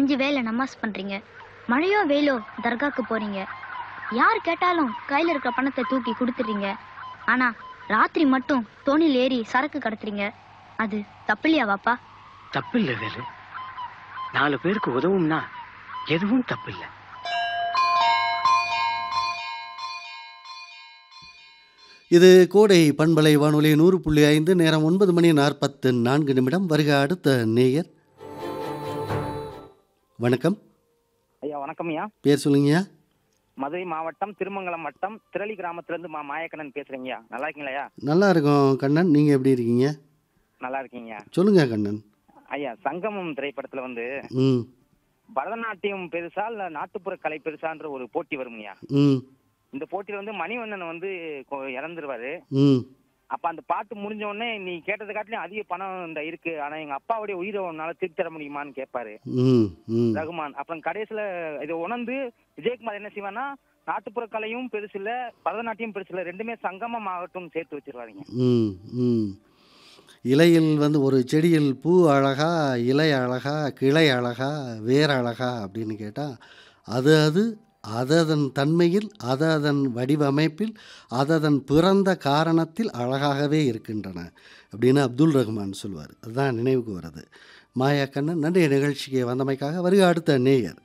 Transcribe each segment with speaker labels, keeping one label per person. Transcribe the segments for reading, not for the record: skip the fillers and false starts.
Speaker 1: 5 வேளை நமாஸ் பண்றீங்க. மழையோ வெயிலோ தர்காக்கு போறீங்க. யார் கேட்டாலும் கையில இருக்கிற பணத்தை தூக்கி கொடுத்துறீங்க. ஆனா ராத்திரி மட்டும் தோணில் ஏறி சரக்கு கடத்துறீங்க. அது தப்பில்லையா வாப்பா?
Speaker 2: தப்பில்லை வேலு. 4 பேருக்கு உதவும்னா எதுவும் தப்பில்லை.
Speaker 3: இது கோடை பண்பலை வானொலி 100.5. நேரம் 9:44. வருக அடுத்த நேயர். வணக்கம்.
Speaker 4: ஐயா வணக்கம் ஐயா.
Speaker 3: பேர் சொல்லுங்கய்யா.
Speaker 4: மதுரை மாவட்டம் திருமங்கலம் வட்டம் திரளி கிராமத்திலிருந்து மாயக்கண்ணன் பேசுறேங்கய்யா. நல்லா இருக்கீங்களா?
Speaker 3: நல்லா இருக்கோம் கண்ணன். நீங்க எப்படி இருக்கீங்க?
Speaker 4: நல்லா இருக்கீங்க
Speaker 3: சொல்லுங்க கண்ணன்.
Speaker 4: ஐயா. சங்கமம் திரைப்படத்துல வந்து
Speaker 3: ம்
Speaker 4: பரதநாட்டியம் பெருசா இல்ல நாட்டுப்புற கலை பெருசான்ற ஒரு போட்டி வருங்கய்யா.
Speaker 3: ம்
Speaker 4: இந்த போட்டியில வந்து மணிவண்ணன் வந்து இறந்துருவாரு.
Speaker 3: ம்
Speaker 4: அப்ப அந்த பாட்டு முடிஞ்ச உடனே நீ கேட்டதை காட்டிலும் அதிக பணம் இந்த இருக்கு, ஆனா எங்க அப்பாவுடைய உயிரை உன்னால திருப்பி தர முடியுமான்னு கேட்பாரு
Speaker 3: ம் ம்
Speaker 4: ரகுமான். அப்புறம் கடைசியில இதை உணர்ந்து விஜயகுமார் என்ன செய்வானா, நாட்டுப்புற கலையும் பெருசு இல்ல பரதநாட்டியம் பெருசு இல்ல, ரெண்டுமே சங்கமம் ஆகட்டும் சேர்த்து வச்சிருவாருங்க.
Speaker 3: ம் ம் இலையில் வந்து ஒரு செடியில் பூ அழகா, இலை அழகா, கிளை அழகா, வேர் அழகா அப்படின்னு கேட்டால் அது அது அதன் தன்மையில், அதன் வடிவமைப்பில், அதன் பிறந்த காரணத்தில் அழகாகவே இருக்கின்றன அப்படின்னு அப்துல் ரஹ்மான் சொல்வார். அதுதான் நினைவுக்கு வருது. மாயா கண்ணன், நன்றி நிகழ்ச்சிக்கு வந்தமைக்காக. வருக அடுத்த நேயர்.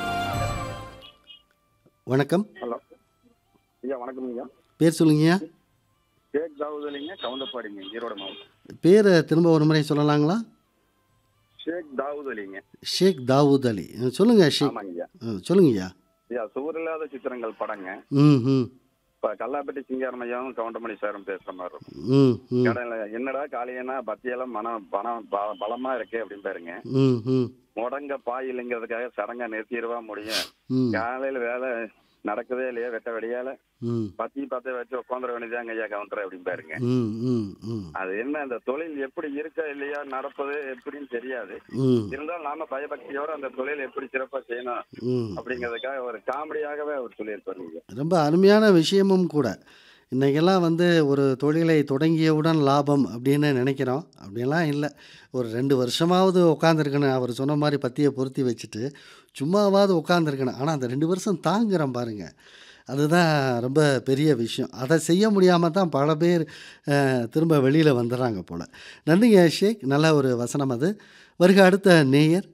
Speaker 3: வணக்கம்.
Speaker 5: ஹலோ ஐயா. வணக்கம் ஐயா.
Speaker 3: பேர் சொல்லுங்கய்யா.
Speaker 5: ஷேக் தாவூத் அலிங்க, கவுந்தப்பாடிங்க, ஈரோடு மாவட்டம்.
Speaker 3: பேரை திரும்ப ஒரு முறை சொல்லலாங்களா?
Speaker 5: ஷேக் தாவூத் அலிங்க.
Speaker 3: ஷேக் தாவூத் அலி. சொல்லுங்க ஷேக்.
Speaker 5: ஆமாங்க ஐயா.
Speaker 3: சொல்லுங்கய்யா.
Speaker 5: ஐயா சுவரில்லாத சித்திரங்கள் படங்க.
Speaker 3: ம் ம்
Speaker 5: இப்போ கல்லாப்பட்டி சிங்காரம் ஐயாவும் கவுண்டமணி சாரும் பேசுற மாதிரி இருக்கும்.
Speaker 3: ம் ம்
Speaker 5: கடையில் என்னடா காலையனா பத்தியெல்லாம் பணம் பலமா இருக்கே அப்படின்னு பாருங்க.
Speaker 3: ம் ம்
Speaker 5: முடங்க பாயில்லைங்கிறதுக்காக சடங்கா நிறுத்திடுவா முடியும்.
Speaker 3: ம்
Speaker 5: காலையில வேலை நடக்குதே இல்லையா, வெட்ட வெடியால
Speaker 3: ம்
Speaker 5: பத்த வச்சு உட்காந்துட வேண்டியதாங்க ஐயா கவுண்டர் அப்படின்னு பாருங்க.
Speaker 3: ம் ம் ம்
Speaker 5: அது என்ன, அந்த தொழில் எப்படி இருக்கா இல்லையா, நடப்பது எப்படின்னு தெரியாது.
Speaker 3: ம்
Speaker 5: இருந்தாலும் நாம பயபக்தியோட அந்த தொழில் எப்படி சிறப்பா செய்யணும்
Speaker 3: ம்
Speaker 5: அப்படிங்கிறதுக்காக ஒரு காமெடியாகவே அவர் சொல்லியிருப்பாருங்க.
Speaker 3: ரொம்ப அருமையான விஷயமும் கூட. இன்றைக்கெல்லாம் வந்து ஒரு தொழிலை தொடங்கியவுடன் லாபம் அப்படின்னு நினைக்கிறோம். அப்படியெல்லாம் இல்லை. ஒரு 2 வருஷமாவது உட்காந்துருக்கணும். அவர் சொன்ன மாதிரி பத்தியை பொருத்தி வச்சுட்டு சும்மாவாவது உட்காந்துருக்கணும். ஆனால் அந்த 2 வருஷம் தாங்குறோம் பாருங்க, அதுதான் ரொம்ப பெரிய விஷயம். அதை செய்ய முடியாமல் தான் பல பேர் திரும்ப வெளியில் வந்துடுறாங்க போல். நன்றிங்க ஷேக். நல்ல ஒரு வசனம் அது. வருக அடுத்த நேயர்.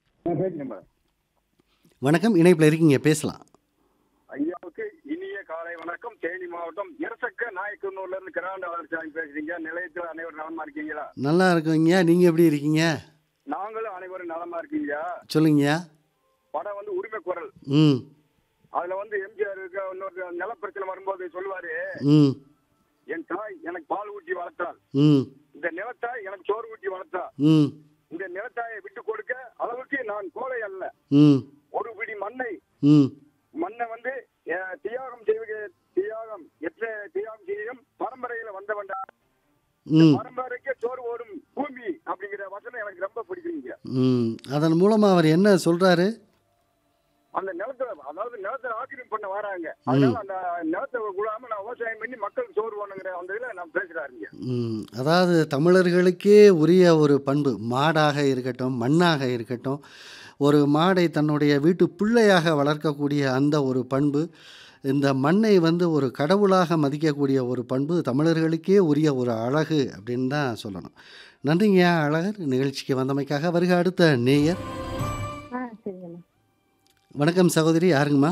Speaker 3: வணக்கம். இணைப்பில் இருக்கீங்க, பேசலாம்.
Speaker 5: ஐயாவுக்கு இனிய காலை வணக்கம். தேனி மாவட்டம் இரசக்க நாயக்கனூர்ல இருந்து கிராண்ட் ஆதர்சாமி பேசுறீங்க. நிலையத்தில் அனைவரும் நலமா இருக்கீங்களா?
Speaker 3: நல்லா இருக்குங்க. நீங்கள் எப்படி இருக்கீங்க?
Speaker 5: நாங்களும் அனைவரும் நலமா இருக்கீங்க.
Speaker 3: சொல்லுங்கய்யா.
Speaker 5: படம் வந்து உரிமை குரல்.
Speaker 3: ம்
Speaker 5: அதுல வந்து எம்ஜிஆர் இன்னொரு நிலப்பிரச்சனை வரும்போது சொல்லுவாரு,
Speaker 3: ம்
Speaker 5: என் தாய் எனக்கு பால் ஊட்டி வளர்த்தாள்,
Speaker 3: ம்
Speaker 5: இந்த நிலத்தாய் எனக்கு சோறு ஊட்டி வளர்த்தா,
Speaker 3: ம்
Speaker 5: இந்த நிலத்தாயை விட்டு கொடுக்க அளவுக்கு நான் கோழை அல்ல.
Speaker 3: ம்
Speaker 5: ஒரு பிடி
Speaker 3: ம்
Speaker 5: மண்ணை வந்து தியாகம் எத்தனை தியாகம் செய்யும் பரம்பரையில வந்தவன்டா,
Speaker 3: ம்
Speaker 5: பரம்பரைக்கு சோறு ஓடும் பூமி அப்படிங்கிற வசனம் எனக்கு ரொம்ப பிடிக்குங்க.
Speaker 3: ம் அதன் மூலமாக அவர் என்ன சொல்கிறாரு?
Speaker 5: அந்த நிலத்துல, அதாவது நிலத்தை ஆக்கிரமிப்பு பண்ண வராங்க, அதனால அந்த நிலத்தை கூடாம நான் விவசாயம் பண்ணி மக்களுக்கு சோறு வேணுங்கிற அந்த இதில் நான் பேசுறாருங்க.
Speaker 3: அதாவது தமிழர்களுக்கே உரிய ஒரு பண்பு, மாடாக இருக்கட்டும், மண்ணாக இருக்கட்டும், ஒரு மாடை தன்னுடைய வீட்டு பிள்ளையாக வளர்க்கக்கூடிய அந்த ஒரு பண்பு, இந்த மண்ணை வந்து ஒரு கடவுளாக மதிக்கக்கூடிய ஒரு பண்பு தமிழர்களுக்கே உரிய ஒரு அழகு அப்படின்னு தான் சொல்லணும். நன்றிங்க அழகர், நிகழ்ச்சிக்கு வந்தமைக்காக. வருக அடுத்த நேயர்.
Speaker 6: சரிங்கண்ணா.
Speaker 3: வணக்கம் சகோதரி, யாருங்கம்மா?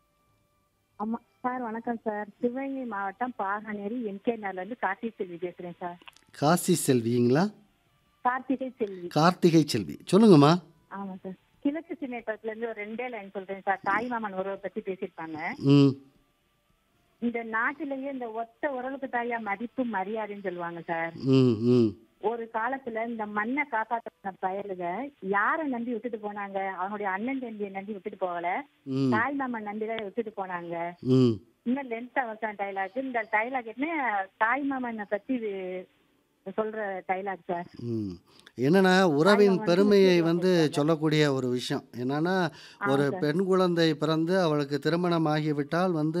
Speaker 6: ஆமா சார், வணக்கம் சார். சிவகங்கை மாவட்டம் பாகனேரி எம்கே நகர்லேருந்து கார்த்திகை செல்வி பேசுறேன் சார்.
Speaker 3: காசி செல்விங்களா?
Speaker 6: கார்த்திகை செல்வி.
Speaker 3: கார்த்திகை செல்வி, சொல்லுங்கம்மா.
Speaker 6: ஆமா சார். கிழக்கு சின்ன படத்துல இருந்து ஒரு 2 லைன் சொல்றேன் சார். தாய்மாமன் உறவை பத்தி பேசியிருப்பாங்க.
Speaker 3: ம்
Speaker 6: இந்த நாட்டிலேயே இந்த ஒத்த உறவுக்கு தாயா மதிப்பு மரியாதைன்னு சொல்லுவாங்க சார்.
Speaker 3: ம் ம்
Speaker 6: ஒரு காலத்துல இந்த மண்ணை காப்பாற்ற பயலுக யாரை நம்பி விட்டுட்டு போனாங்க? அவனுடைய அண்ணன் தம்பியை நம்பி விட்டுட்டு போகல,
Speaker 3: ம்
Speaker 6: தாய்மாமன் நம்பிதான் விட்டுட்டு போனாங்க.
Speaker 3: ம்
Speaker 6: இன்னும் லென்த் அவசான டைலாக். இந்த டைலாக் என்ன, தாய்மாமனை பத்தி சொல்ற டைலாக் சார்.
Speaker 3: என்னன்னா, உறவின் பெருமையை வந்து சொல்லக்கூடிய ஒரு விஷயம் என்னன்னா, ஒரு பெண் குழந்தை பிறந்து அவளுக்கு திருமணம் ஆகிவிட்டால் வந்து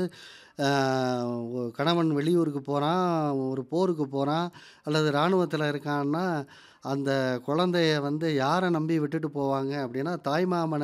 Speaker 3: கணவன் வெளியூருக்கு போகிறான், ஒரு போருக்கு போகிறான், அல்லது இராணுவத்தில் இருக்கான்னா அந்த குழந்தைய வந்து யாரை நம்பி விட்டுட்டு போவாங்க அப்படின்னா தாய்மாமனை